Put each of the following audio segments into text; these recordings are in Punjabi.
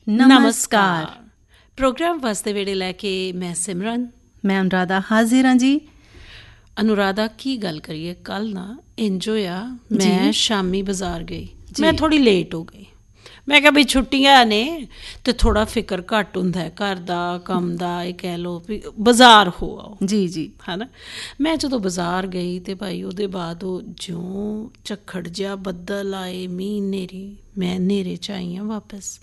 ਨਮਸਕਾਰ। ਪ੍ਰੋਗਰਾਮ ਵਸਦੇ ਵੇੜੇ ਲੈ ਕੇ ਮੈਂ ਸਿਮਰਨ, ਮੈਂ ਅਨੁਰਾਧਾ ਹਾਜ਼ਰ ਹਾਂ ਜੀ। ਅਨੁਰਾਧਾ, ਕੀ ਗੱਲ ਕਰੀਏ, ਕੱਲ ਨਾ ਇੰਝ ਹੋਇਆ, ਮੈਂ ਸ਼ਾਮੀ ਬਾਜ਼ਾਰ ਗਈ, ਮੈਂ ਥੋੜ੍ਹੀ ਲੇਟ ਹੋ ਗਈ। ਮੈਂ ਕਿਹਾ ਵੀ ਛੁੱਟੀਆਂ ਨੇ ਤੇ ਥੋੜ੍ਹਾ ਫਿਕਰ ਘੱਟ ਹੁੰਦਾ ਘਰ ਦਾ, ਕੰਮ ਦਾ, ਇਹ ਕਹਿ ਲਓ ਵੀ ਬਾਜ਼ਾਰ ਹੋ ਆਓ। ਜੀ ਹੈ ਨਾ। ਮੈਂ ਜਦੋਂ ਬਾਜ਼ਾਰ ਗਈ ਤੇ ਭਾਈ ਉਹਦੇ ਬਾਅਦ ਉਹ ਜਿਉਂ ਝੱਖੜ ਜਿਹਾ ਬੱਦਲ ਆਏ, ਮੀਂਹ ਹਨੇਰੀ, ਮੈਂ ਹਨੇਰੇ 'ਚ ਆਈ ਹਾਂ ਵਾਪਸ।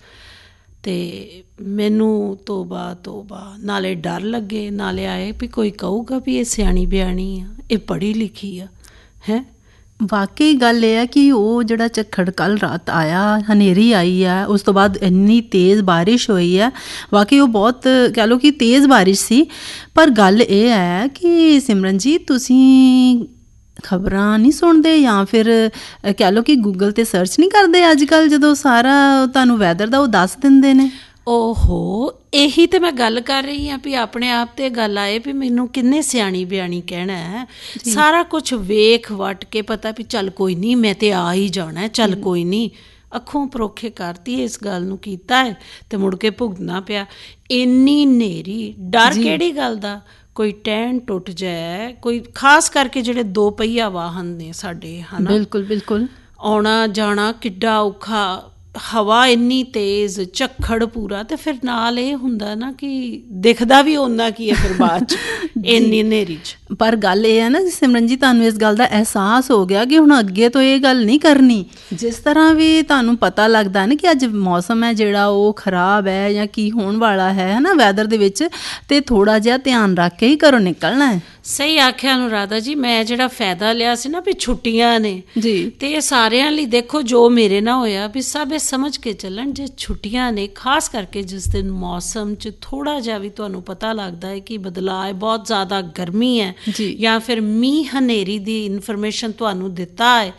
ਅਤੇ ਮੈਨੂੰ ਤੋਬਾ ਨਾਲੇ ਡਰ ਲੱਗੇ, ਨਾਲੇ ਆਏ ਵੀ ਕੋਈ ਕਹੂਗਾ ਵੀ ਇਹ ਸਿਆਣੀ ਬਿਆਣੀ ਆ, ਇਹ ਪੜ੍ਹੀ ਲਿਖੀ ਆ। ਹੈਂ, ਵਾਕਈ ਗੱਲ ਇਹ ਹੈ ਕਿ ਉਹ ਜਿਹੜਾ ਝੱਖੜ ਕੱਲ੍ਹ ਰਾਤ ਆਇਆ, ਹਨੇਰੀ ਆਈ ਹੈ, ਉਸ ਤੋਂ ਬਾਅਦ ਇੰਨੀ ਤੇਜ਼ ਬਾਰਿਸ਼ ਹੋਈ ਹੈ, ਵਾਕਈ ਉਹ ਬਹੁਤ ਕਹਿ ਲਓ ਕਿ ਤੇਜ਼ ਬਾਰਿਸ਼ ਸੀ। ਪਰ ਗੱਲ ਇਹ ਹੈ ਕਿ ਸਿਮਰਨ ਜੀ, ਤੁਸੀਂ ਖਬਰਾਂ ਨਹੀਂ ਸੁਣਦੇ ਜਾਂ ਫਿਰ ਕਹਿ ਲਓ ਕਿ ਗੂਗਲ 'ਤੇ ਸਰਚ ਨਹੀਂ ਕਰਦੇ ਅੱਜ ਕੱਲ੍ਹ, ਜਦੋਂ ਸਾਰਾ ਤੁਹਾਨੂੰ ਵੈਦਰ ਦਾ ਉਹ ਦੱਸ ਦਿੰਦੇ ਨੇ? ਓਹੋ, ਇਹੀ ਤਾਂ ਮੈਂ ਗੱਲ ਕਰ ਰਹੀ ਹਾਂ ਵੀ ਆਪਣੇ ਆਪ 'ਤੇ ਗੱਲ ਆਏ ਵੀ ਮੈਨੂੰ ਕਿੰਨੇ ਸਿਆਣੀ ਬਿਆਣੀ ਕਹਿਣਾ ਹੈ। ਸਾਰਾ ਕੁਛ ਵੇਖ ਵੱਟ ਕੇ ਪਤਾ ਵੀ ਚੱਲ ਕੋਈ ਨਹੀਂ, ਮੈਂ ਤਾਂ ਆ ਹੀ ਜਾਣਾ, ਚੱਲ ਕੋਈ ਨਹੀਂ, ਅੱਖੋਂ ਪਰੋਖੇ ਕਰਤੀ ਇਸ ਗੱਲ ਨੂੰ ਕੀਤਾ ਹੈ ਅਤੇ ਮੁੜ ਕੇ ਭੁਗਤਣਾ ਪਿਆ। ਇੰਨੀ ਹਨੇਰੀ, ਡਰ ਕਿਹੜੀ ਗੱਲ ਦਾ, ਕੋਈ ਟਹਿਣ ਟੁੱਟ ਜਾਏ, ਕੋਈ ਖਾਸ ਕਰਕੇ ਜਿਹੜੇ 2 ਪਹੀਆ ਵਾਹਨ ਨੇ ਸਾਡੇ, ਹੈ ਨਾ। ਬਿਲਕੁਲ ਆਉਣਾ ਜਾਣਾ ਕਿੱਡਾ ਔਖਾ, ਹਵਾ ਇੰਨੀ ਤੇਜ਼, ਝੱਖੜ ਪੂਰਾ, ਅਤੇ ਫਿਰ ਨਾਲ ਇਹ ਹੁੰਦਾ ਨਾ ਕਿ ਦਿਖਦਾ ਵੀ ਓਨਾ ਕੀ ਹੈ ਫਿਰ ਬਾਅਦ 'ਚ ਇੰਨੀ ਹਨੇਰੀ 'ਚ। ਪਰ ਗੱਲ ਇਹ ਹੈ ਨਾ ਸਿਮਰਨ ਜੀ, ਤੁਹਾਨੂੰ ਇਸ ਗੱਲ ਦਾ ਅਹਿਸਾਸ ਹੋ ਗਿਆ ਕਿ ਹੁਣ ਅੱਗੇ ਤੋਂ ਇਹ ਗੱਲ ਨਹੀਂ ਕਰਨੀ। ਜਿਸ ਤਰ੍ਹਾਂ ਵੀ ਤੁਹਾਨੂੰ ਪਤਾ ਲੱਗਦਾ ਨਾ ਕਿ ਅੱਜ ਮੌਸਮ ਹੈ ਜਿਹੜਾ ਉਹ ਖਰਾਬ ਹੈ ਜਾਂ ਕੀ ਹੋਣ ਵਾਲਾ ਹੈ ਨਾ ਵੈਦਰ ਦੇ ਵਿੱਚ, ਅਤੇ ਥੋੜ੍ਹਾ ਜਿਹਾ ਧਿਆਨ ਰੱਖ ਕੇ ਹੀ ਘਰੋਂ ਨਿਕਲਣਾ ਹੈ। ਸਹੀ ਆਖਿਆ ਅਨੁਰਾਧਾ ਜੀ। ਮੈਂ ਜਿਹੜਾ ਫਾਇਦਾ ਲਿਆ ਸੀ ਨਾ ਵੀ ਛੁੱਟੀਆਂ ਨੇ ਜੀ, ਅਤੇ ਇਹ ਸਾਰਿਆਂ ਲਈ ਦੇਖੋ ਜੋ ਮੇਰੇ ਨਾਲ ਹੋਇਆ ਵੀ ਸਭ ਇਹ ਸਮਝ ਕੇ ਚੱਲਣ, ਜੇ ਛੁੱਟੀਆਂ ਨੇ, ਖਾਸ ਕਰਕੇ ਜਿਸ ਦਿਨ ਮੌਸਮ 'ਚ ਥੋੜ੍ਹਾ ਜਿਹਾ ਵੀ ਤੁਹਾਨੂੰ ਪਤਾ ਲੱਗਦਾ ਹੈ ਕਿ ਬਦਲਾਅ ਹੈ, ਬਹੁਤ ਜ਼ਿਆਦਾ ਗਰਮੀ ਹੈ ਜਾਂ ਫਿਰ ਮੀਂਹ ਹਨੇਰੀ ਦੀ ਇਨਫੋਰਮੇਸ਼ਨ ਤੁਹਾਨੂੰ ਦਿੱਤਾ ਹੈ,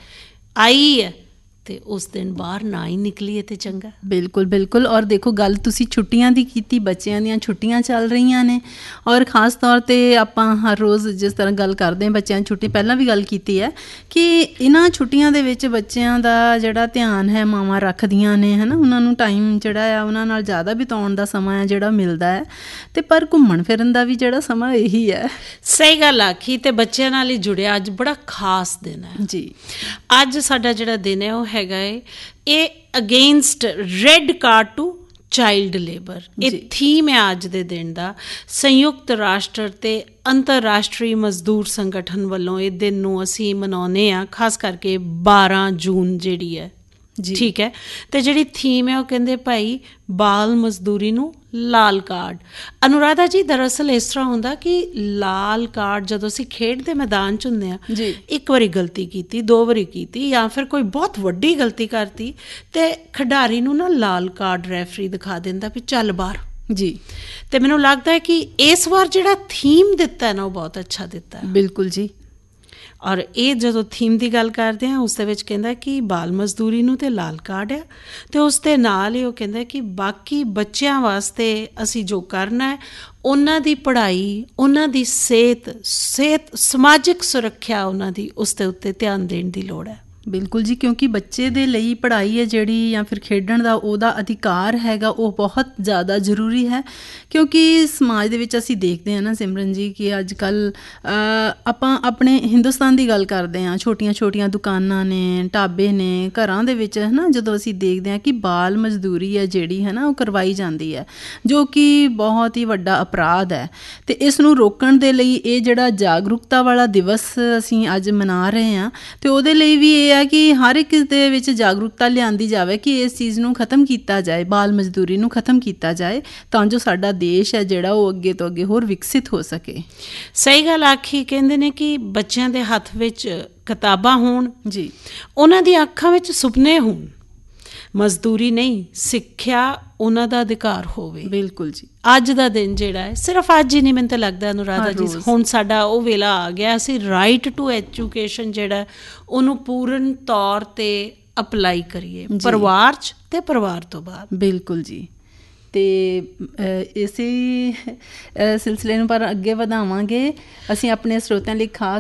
ਆਈ ਹੈ, ਅਤੇ ਉਸ ਦਿਨ ਬਾਹਰ ਨਾ ਹੀ ਨਿਕਲੀਏ ਤੇ ਚੰਗਾ। ਬਿਲਕੁਲ। ਔਰ ਦੇਖੋ, ਗੱਲ ਤੁਸੀਂ ਛੁੱਟੀਆਂ ਦੀ ਕੀਤੀ, ਬੱਚਿਆਂ ਦੀਆਂ ਛੁੱਟੀਆਂ ਚੱਲ ਰਹੀਆਂ ਨੇ, ਔਰ ਖ਼ਾਸ ਤੌਰ 'ਤੇ ਆਪਾਂ ਹਰ ਰੋਜ਼ ਜਿਸ ਤਰ੍ਹਾਂ ਗੱਲ ਕਰਦੇ ਹਾਂ ਬੱਚਿਆਂ ਦੀ ਛੁੱਟੀ, ਪਹਿਲਾਂ ਵੀ ਗੱਲ ਕੀਤੀ ਹੈ ਕਿ ਇਹਨਾਂ ਛੁੱਟੀਆਂ ਦੇ ਵਿੱਚ ਬੱਚਿਆਂ ਦਾ ਜਿਹੜਾ ਧਿਆਨ ਹੈ ਮਾਵਾਂ ਰੱਖਦੀਆਂ ਨੇ, ਹੈ ਨਾ, ਉਹਨਾਂ ਨੂੰ ਟਾਈਮ ਜਿਹੜਾ ਆ ਉਹਨਾਂ ਨਾਲ ਜ਼ਿਆਦਾ ਬਿਤਾਉਣ ਦਾ ਸਮਾਂ ਹੈ ਜਿਹੜਾ ਮਿਲਦਾ ਹੈ, ਅਤੇ ਪਰ ਘੁੰਮਣ ਫਿਰਨ ਦਾ ਵੀ ਜਿਹੜਾ ਸਮਾਂ ਇਹੀ ਹੈ। ਸਹੀ ਗੱਲ ਆਖੀ, ਅਤੇ ਬੱਚਿਆਂ ਨਾਲ ਹੀ ਜੁੜਿਆ ਅੱਜ ਬੜਾ ਖਾਸ ਦਿਨ ਹੈ ਜੀ। ਅੱਜ ਸਾਡਾ ਜਿਹੜਾ ਦਿਨ ਹੈ ਉਹ ਹੈਗਾ ਹੈ ਇਹ against red card to child labour. ਇਹ ਥੀਮ ਹੈ ਅੱਜ ਦੇ ਦਿਨ ਦਾ। ਸੰਯੁਕਤ ਰਾਸ਼ਟਰ ਅਤੇ ਅੰਤਰਰਾਸ਼ਟਰੀ ਮਜ਼ਦੂਰ ਸੰਗਠਨ ਵੱਲੋਂ ਇਹ ਦਿਨ ਨੂੰ ਅਸੀਂ ਮਨਾਉਂਦੇ ਹਾਂ, ਖਾਸ ਕਰਕੇ 12 ਜੂਨ ਜਿਹੜੀ ਹੈ। ਠੀਕ ਹੈ। ਅਤੇ ਜਿਹੜੀ ਥੀਮ ਹੈ ਉਹ ਕਹਿੰਦੇ ਭਾਈ ਬਾਲ ਮਜ਼ਦੂਰੀ ਨੂੰ ਲਾਲ ਕਾਰਡ। ਅਨੁਰਾਧਾ ਜੀ, ਦਰਅਸਲ ਇਸ ਤਰ੍ਹਾਂ ਹੁੰਦਾ ਕਿ ਲਾਲ ਕਾਰਡ ਜਦੋਂ ਅਸੀਂ ਖੇਡ ਦੇ ਮੈਦਾਨ 'ਚ ਹੁੰਦੇ ਹਾਂ, ਇੱਕ ਵਾਰੀ ਗਲਤੀ ਕੀਤੀ, 2 ਵਾਰੀ ਕੀਤੀ, ਜਾਂ ਫਿਰ ਕੋਈ ਬਹੁਤ ਵੱਡੀ ਗਲਤੀ ਕਰਤੀ, ਅਤੇ ਖਿਡਾਰੀ ਨੂੰ ਨਾ ਲਾਲ ਕਾਰਡ ਰੈਫਰੀ ਦਿਖਾ ਦਿੰਦਾ ਵੀ ਚੱਲ ਬਾਹਰ ਜੀ। ਅਤੇ ਮੈਨੂੰ ਲੱਗਦਾ ਹੈ ਕਿ ਇਸ ਵਾਰ ਜਿਹੜਾ ਥੀਮ ਦਿੱਤਾ ਨਾ ਉਹ ਬਹੁਤ ਅੱਛਾ ਦਿੱਤਾ। ਬਿਲਕੁਲ ਜੀ। ਔਰ ਇਹ ਜਦੋਂ ਥੀਮ ਦੀ ਗੱਲ ਕਰਦੇ ਹਾਂ ਉਸ ਦੇ ਵਿੱਚ ਕਹਿੰਦਾ ਕਿ ਬਾਲ ਮਜ਼ਦੂਰੀ ਨੂੰ ਤਾਂ ਲਾਲ ਕਾਰਡ ਆ, ਅਤੇ ਉਸ ਦੇ ਨਾਲ ਹੀ ਉਹ ਕਹਿੰਦਾ ਕਿ ਬਾਕੀ ਬੱਚਿਆਂ ਵਾਸਤੇ ਅਸੀਂ ਜੋ ਕਰਨਾ ਹੈ, ਉਹਨਾਂ ਦੀ ਪੜ੍ਹਾਈ, ਉਹਨਾਂ ਦੀ ਸਿਹਤ, ਸਮਾਜਿਕ ਸੁਰੱਖਿਆ ਉਹਨਾਂ ਦੀ, ਉਸ ਦੇ ਉੱਤੇ ਧਿਆਨ ਦੇਣ ਦੀ ਲੋੜ ਹੈ। ਬਿਲਕੁਲ ਜੀ, ਕਿਉਂਕਿ ਬੱਚੇ ਦੇ ਲਈ ਪੜ੍ਹਾਈ ਹੈ ਜਿਹੜੀ ਜਾਂ ਫਿਰ ਖੇਡਣ ਦਾ ਉਹਦਾ ਅਧਿਕਾਰ ਹੈਗਾ, ਉਹ ਬਹੁਤ ਜ਼ਿਆਦਾ ਜ਼ਰੂਰੀ ਹੈ। ਕਿਉਂਕਿ ਸਮਾਜ ਦੇ ਵਿੱਚ ਅਸੀਂ ਦੇਖਦੇ ਹਾਂ ਨਾ ਸਿਮਰਨ ਜੀ ਕਿ ਅੱਜ ਕੱਲ੍ਹ ਆਪਾਂ ਆਪਣੇ ਹਿੰਦੁਸਤਾਨ ਦੀ ਗੱਲ ਕਰਦੇ ਹਾਂ, ਛੋਟੀਆਂ ਦੁਕਾਨਾਂ ਨੇ, ਢਾਬੇ ਨੇ, ਘਰਾਂ ਦੇ ਵਿੱਚ, ਹੈ ਨਾ, ਜਦੋਂ ਅਸੀਂ ਦੇਖਦੇ ਹਾਂ ਕਿ ਬਾਲ ਮਜ਼ਦੂਰੀ ਹੈ ਜਿਹੜੀ, ਹੈ ਨਾ, ਉਹ ਕਰਵਾਈ ਜਾਂਦੀ ਹੈ, ਜੋ ਕਿ ਬਹੁਤ ਹੀ ਵੱਡਾ ਅਪਰਾਧ ਹੈ। ਅਤੇ ਇਸ ਨੂੰ ਰੋਕਣ ਦੇ ਲਈ ਇਹ ਜਿਹੜਾ ਜਾਗਰੂਕਤਾ ਵਾਲਾ ਦਿਵਸ ਅਸੀਂ ਅੱਜ ਮਨਾ ਰਹੇ ਹਾਂ, ਅਤੇ ਉਹਦੇ ਲਈ ਵੀ ਇਹ ਹੈ ਕਿ ਹਰ ਇੱਕ ਦੇ ਵਿੱਚ ਜਾਗਰੂਕਤਾ ਲਿਆਂਦੀ ਜਾਵੇ ਕਿ ਇਸ ਚੀਜ਼ ਨੂੰ ਖ਼ਤਮ ਕੀਤਾ ਜਾਏ, ਬਾਲ ਮਜ਼ਦੂਰੀ ਨੂੰ ਖ਼ਤਮ ਕੀਤਾ ਜਾਏ, ਤਾਂ ਜੋ ਸਾਡਾ ਦੇਸ਼ ਹੈ ਜਿਹੜਾ ਉਹ ਅੱਗੇ ਤੋਂ ਅੱਗੇ ਹੋਰ ਵਿਕਸਿਤ ਹੋ ਸਕੇ। ਸਹੀ ਗੱਲ ਆਖੀ। ਕਹਿੰਦੇ ਨੇ ਕਿ ਬੱਚਿਆਂ ਦੇ ਹੱਥ ਵਿੱਚ ਕਿਤਾਬਾਂ ਹੋਣ ਜੀ, ਉਹਨਾਂ ਦੀਆਂ ਅੱਖਾਂ ਵਿੱਚ ਸੁਪਨੇ ਹੋਣ, ਮਜ਼ਦੂਰੀ ਨਹੀਂ, ਸਿੱਖਿਆ ਉਹਨਾਂ ਦਾ ਅਧਿਕਾਰ ਹੋਵੇ। ਬਿਲਕੁਲ ਜੀ। ਅੱਜ ਦਾ ਦਿਨ ਜਿਹੜਾ ਹੈ, ਸਿਰਫ ਅੱਜ ਹੀ ਨਹੀਂ, ਮੈਨੂੰ ਤਾਂ ਲੱਗਦਾ ਅਨੁਰਾਧਾ ਜੀ, ਹੁਣ ਸਾਡਾ ਉਹ ਵੇਲਾ ਆ ਗਿਆ, ਅਸੀਂ ਰਾਈਟ ਟੂ ਐਜੂਕੇਸ਼ਨ ਜਿਹੜਾ ਉਹਨੂੰ ਪੂਰਨ ਤੌਰ 'ਤੇ ਅਪਲਾਈ ਕਰੀਏ, ਪਰਿਵਾਰ 'ਚ ਅਤੇ ਪਰਿਵਾਰ ਤੋਂ ਬਾਅਦ। ਬਿਲਕੁਲ ਜੀ। ਅਤੇ ਇਸੇ ਸਿਲਸਿਲੇ ਨੂੰ ਪਰ ਅੱਗੇ ਵਧਾਵਾਂਗੇ। ਅਸੀਂ ਆਪਣੇ ਸਰੋਤਿਆਂ ਲਈ ਖਾਸ